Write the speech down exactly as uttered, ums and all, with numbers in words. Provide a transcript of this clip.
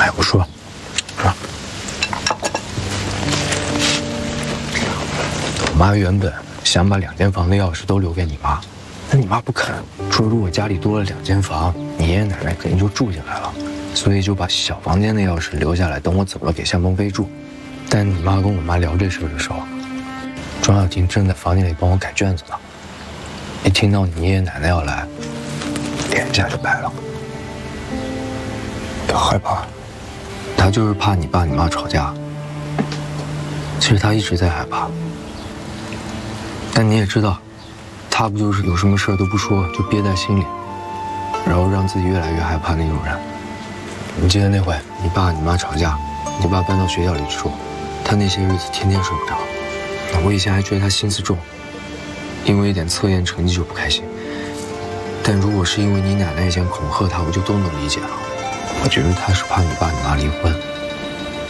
哎，我说，说，我妈原本想把两间房的钥匙都留给你妈，但你妈不肯，说如果家里多了两间房，你爷爷奶奶肯定就住进来了，所以就把小房间的钥匙留下来，等我走了给向鹏飞住。但你妈跟我妈聊这事的时候，庄小婷正在房间里帮我改卷子呢，一听到你爷爷奶奶要来，脸一下就白了。 他害怕， 他就是怕你爸你妈吵架。其实他一直在害怕，但你也知道，他不就是有什么事都不说，就憋在心里，然后让自己越来越害怕那种人。你记得那回你爸你妈吵架，你爸搬到学校里住，他那些日子天天睡不着。我以前还觉得他心思重，因为一点测验成绩就不开心。但如果是因为你奶奶以前恐吓他，我就都能理解了。我觉得他是怕你爸你妈离婚。